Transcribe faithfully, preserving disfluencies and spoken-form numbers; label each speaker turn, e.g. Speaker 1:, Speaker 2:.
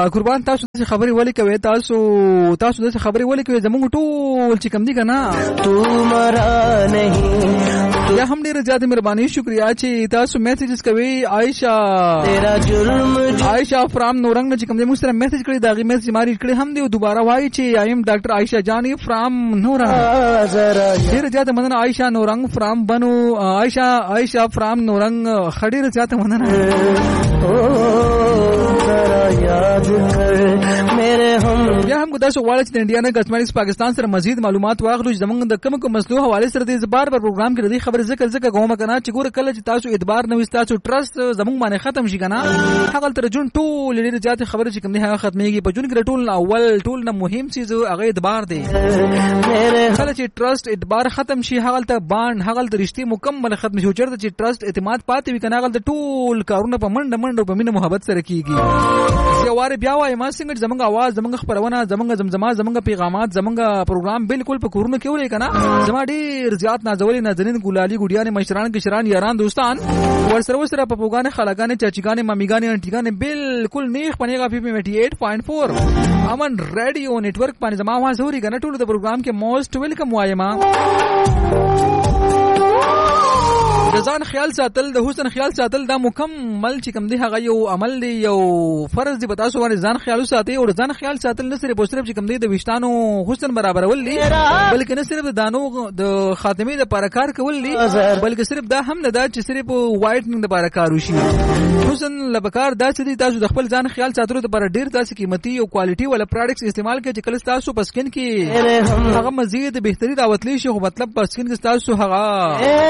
Speaker 1: قربان تاسو د خبرې ولې کوي تاسو تاسو د خبرې ولې کوي زموږ ټول چې کم دي کنه
Speaker 2: تو مرا نہیں
Speaker 1: یا هم ډیره زیاته مهرباني شکریا چې تاسو میسجز کوي عائشہ
Speaker 2: تیرا جرم
Speaker 1: عائشہ فرام نورنګ چې کوم دې موږ سره میسج کړی دا غي میسج ماری کړی هم دی دوباره وایي چې ایم ډاکټر عائشہ جانی فرام نورنګ ډیره زیاته مننه عائشہ نورنګ فرام بنو عائشہ عائشہ فرام نورنګ خډیره زیاته مننه
Speaker 2: یاد کر میرے هم
Speaker 1: بیا هم ګدا شو غواړي چې د انډیا نه ګسمانیس پاکستان سره مزید معلومات واخلو چې زمونږ د کوم کوم مسلو حواله سره د زبر پر پروګرام کې د خبرې ذکر ذکر کوم کنه چې ګوره کله چې تاسو اعتبار نه وي تاسو ټرست زمونږ باندې ختم شي کنه هغه تر جون ټول لري ذات خبره چې کوم نه هغه ختميږي په جون کې ټول اول ټول نه مهم چیز هغه اعتبار دی کله چې ټرست اعتبار ختم شي هغه ته باند هغه ته رښتې مکمل ختم شي چرته چې ټرست اعتماد پاتې وي کنه هغه ټول کارونه په منډه منډه په مینه محبت سره کیږي سیواره بیا وای ما څنګه زمونږ आवाज زمونږ خبرونه زمونږ زمزمه زمونږ پیغامات زمونږ پروګرام بالکل په کورونو کې ولې کنه زما ډیر زیات نازولې نازنین ګلالي ګډیانه مشران کشران یاران دوستان ور سره سره په پوغانه خلاګانه چاچیګانه مامیګانه انټیګانه بالکل نیخ پنیغه پی پی اٹھاسی پوائنٹ فور امن ریډیو نیټورک باندې زما आवाज اوري کنه ټول د پروګرام کې موست ویلکم وایما د ځان خیال ساتل د حسن خیال ساتل دا مکمل چې کوم دی هغه یو عمل دی یو فرض دی پتا سو باندې ځان خیال ساتي او ځان خیال ساتل نه صرف صرف چې کوم دی د وشتانو حسن برابرول دی بلکې نه صرف د دانو د خاتمه د پرکار کول دی بلکې صرف دا هم نه دا چې صرف وایټنینګ د پرکار وشي حسن لبکار دا چې تاسو د خپل ځان خیال ساتلو لپاره ډیر داسې قیمتي او کوالټي ولا پروډکټس استعمال کړئ چې کله تاسو په سکین کې هغه مزید بهتري راوتلی شي خو مطلب په سکین کې تاسو هغه